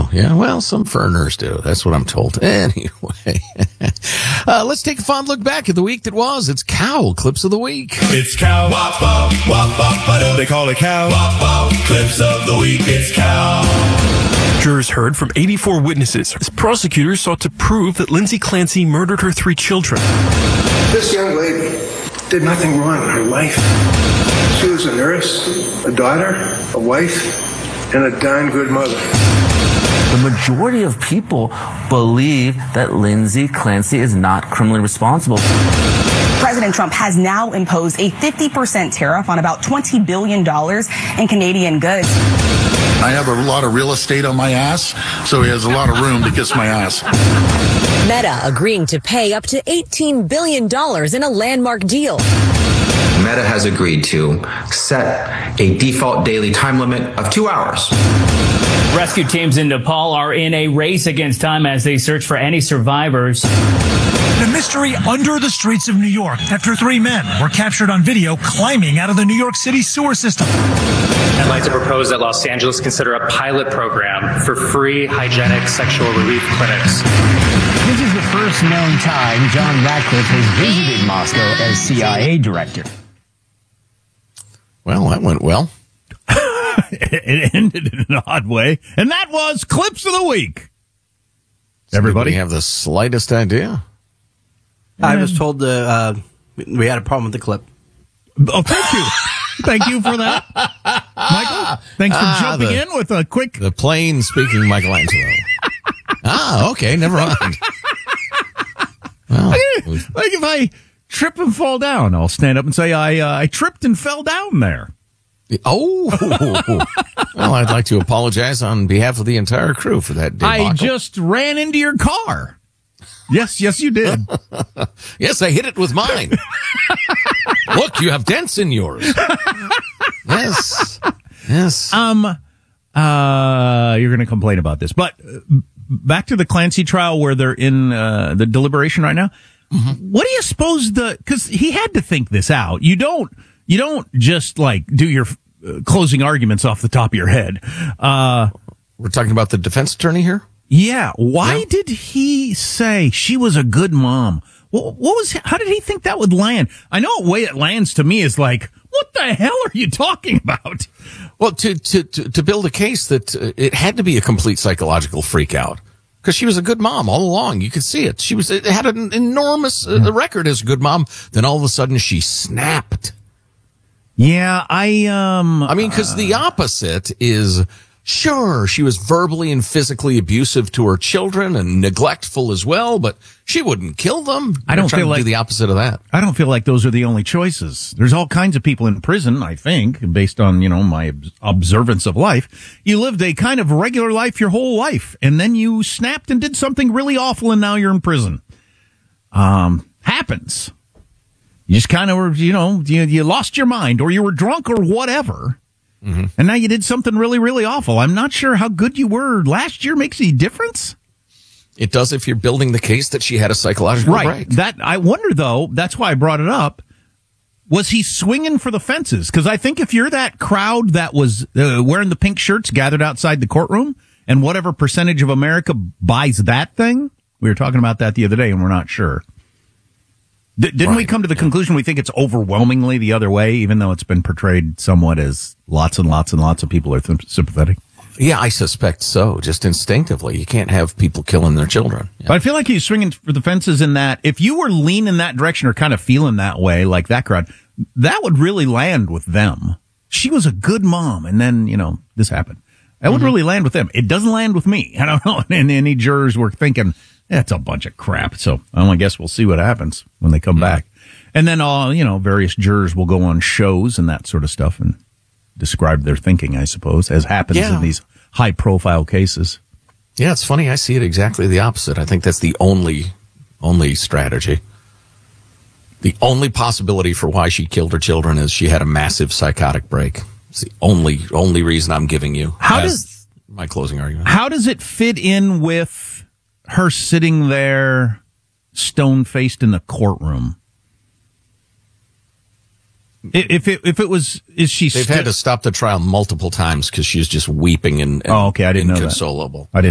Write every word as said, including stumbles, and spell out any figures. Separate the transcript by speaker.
Speaker 1: Yeah, well, some foreigners do. That's what I'm told. Anyway, uh, let's take a fond look back at the week that was. It's Cow Clips of the Week.
Speaker 2: It's Cow. Wop, wop, wop, wop, ba-do. They call it Cow. Wop, wop. Clips of the Week. It's Cow.
Speaker 3: Jurors heard from eighty-four witnesses as prosecutors sought to prove that Lindsay Clancy murdered her three children.
Speaker 4: This young lady did nothing wrong in her life. She was a nurse, a daughter, a wife, and a darn good mother.
Speaker 5: The majority of people believe that Lindsay Clancy is not criminally responsible.
Speaker 6: President Trump has now imposed a fifty percent tariff on about twenty billion dollars in Canadian goods.
Speaker 7: I have a lot of real estate on my ass, so he has a lot of room to kiss my ass.
Speaker 8: Meta agreeing to pay up to eighteen billion dollars in a landmark deal.
Speaker 9: Meta has agreed to set a default daily time limit of two hours.
Speaker 10: Rescue teams in Nepal are in a race against time as they search for any survivors.
Speaker 11: The mystery under the streets of New York after three men were captured on video climbing out of the New York City sewer system.
Speaker 12: I'd like to propose that Los Angeles consider a pilot program for free hygienic sexual relief clinics.
Speaker 13: This is the first known time John Ratcliffe has visited Moscow as C I A director.
Speaker 1: Well, that went well.
Speaker 14: It ended in an odd way. And that was Clips of the Week.
Speaker 1: Everybody have the slightest idea?
Speaker 15: I was told uh, uh, we had a problem with the clip.
Speaker 14: Oh, thank you. Thank you for that, Michael. Thanks for
Speaker 1: Ah,
Speaker 14: jumping
Speaker 1: the-
Speaker 14: in with a quick...
Speaker 1: The plain speaking Michelangelo. Ah, okay, never mind. Well,
Speaker 14: Like if I trip and fall down, I'll stand up and say, I uh, I tripped and fell down there.
Speaker 1: oh, well, I'd like to apologize on behalf of the entire crew for that debacle.
Speaker 14: I just ran into your car. Yes, yes, you did.
Speaker 1: Yes, I hit it with mine. Look, you have dents in yours. Yes, yes.
Speaker 14: Um, uh, you're going to complain about this, but uh, back to the Clancy trial where they're in uh, the deliberation right now. Mm-hmm. What do you suppose the? Because he had to think this out. You don't. You don't just like do your uh, closing arguments off the top of your head. Uh,
Speaker 1: We're talking about the defense attorney here.
Speaker 14: Yeah. Why
Speaker 1: Yeah.
Speaker 14: did he say she was a good mom? What, what was? How did he think that would land? I know the way it lands to me is like, what the hell are you talking about?
Speaker 1: Well, to to to, to build a case that uh, it had to be a complete psychological freak out because she was a good mom all along. You could see it. She was it had an enormous uh, record as a good mom. Then all of a sudden she snapped.
Speaker 14: Yeah, I um.
Speaker 1: I mean, because the opposite is. Sure, she was verbally and physically abusive to her children and neglectful as well, but she wouldn't kill them.
Speaker 14: I don't
Speaker 1: They're trying
Speaker 14: feel
Speaker 1: to
Speaker 14: like
Speaker 1: do the opposite of that.
Speaker 14: I don't feel like those are the only choices. There's all kinds of people in prison, I think, based on, you know, my ob- observance of life. You lived a kind of regular life your whole life, and then you snapped and did something really awful, and now you're in prison. Um, happens. You just kind of were, you know, you, you lost your mind, or you were drunk, or whatever. Mm-hmm. And now you did something really, really awful. I'm not sure how good you were last year makes any difference.
Speaker 1: It does if you're building the case that she had a psychological
Speaker 14: Right.
Speaker 1: break.
Speaker 14: That I wonder, though, that's why I brought it up. Was he swinging for the fences? Because I think if you're that crowd that was uh, wearing the pink shirts gathered outside the courtroom, and whatever percentage of America buys that thing, we were talking about that the other day, and we're not sure. D- didn't
Speaker 1: Right.
Speaker 14: we come to the conclusion we think it's overwhelmingly the other way, even though it's been portrayed somewhat as lots and lots and lots of people are th- sympathetic?
Speaker 1: Yeah, I suspect so, just instinctively. You can't have people killing their children. Yeah.
Speaker 14: But I feel like he's swinging for the fences in that if you were leaning that direction or kind of feeling that way, like that crowd, that would really land with them. She was a good mom, and then, you know, this happened. That would mm-hmm. really land with them. It doesn't land with me. I don't know. And any jurors were thinking, that's a bunch of crap. So I guess we'll see what happens when they come mm-hmm. back. And then, all you know, various jurors will go on shows and that sort of stuff and describe their thinking, I suppose, as happens
Speaker 1: Yeah.
Speaker 14: in these high-profile cases.
Speaker 1: Yeah, it's funny. I see it exactly the opposite. I think that's the only, only strategy. The only possibility for why she killed her children is she had a massive psychotic break. It's the only, only reason I'm giving you.
Speaker 14: How
Speaker 1: as
Speaker 14: does
Speaker 1: my closing argument?
Speaker 14: How does it fit in with her sitting there stone-faced in the courtroom? If it if it was, is she?
Speaker 1: They've
Speaker 14: sti-
Speaker 1: had to stop the trial multiple times because she's just weeping and, and
Speaker 14: oh, okay, I didn't know that.
Speaker 1: inconsolable.
Speaker 14: I didn't.